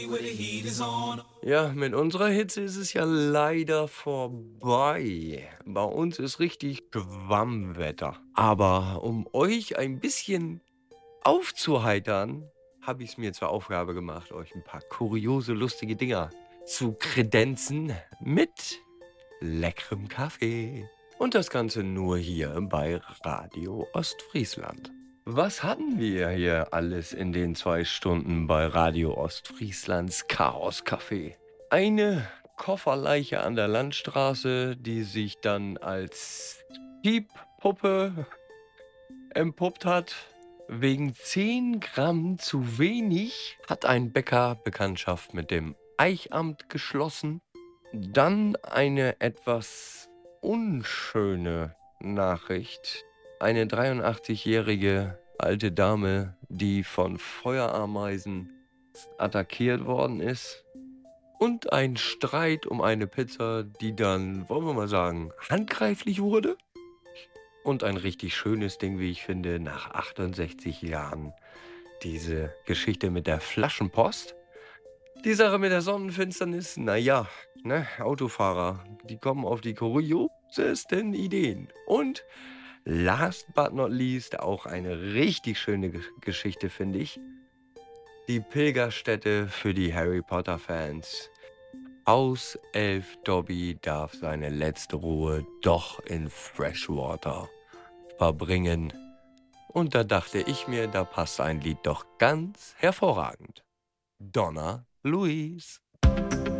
Ja, mit unserer Hitze ist es ja leider vorbei. Bei uns ist richtig Schwammwetter. Aber um euch ein bisschen aufzuheitern, habe ich es mir zur Aufgabe gemacht, euch ein paar kuriose, lustige Dinger zu kredenzen mit leckerem Kaffee. Und das Ganze nur hier bei Radio Ostfriesland. Was hatten wir hier alles in den 2 Stunden bei Radio Ostfrieslands Chaos Café? Eine Kofferleiche an der Landstraße, die sich dann als Pieppuppe entpuppt hat. Wegen 10 Gramm zu wenig hat ein Bäcker Bekanntschaft mit dem Eichamt geschlossen. Dann eine etwas unschöne Nachricht. Eine 83-jährige alte Dame, die von Feuerameisen attackiert worden ist. Und ein Streit um eine Pizza, die dann, wollen wir mal sagen, handgreiflich wurde. Und ein richtig schönes Ding, wie ich finde, nach 68 Jahren. Diese Geschichte mit der Flaschenpost. Die Sache mit der Sonnenfinsternis, naja, ne, Autofahrer, die kommen auf die kuriosesten Ideen. Und last but not least, auch eine richtig schöne Geschichte, finde ich. Die Pilgerstätte für die Harry Potter-Fans. Haus Elf Dobby darf seine letzte Ruhe doch in Freshwater verbringen. Und da dachte ich mir, da passt ein Lied doch ganz hervorragend. Donna Louise.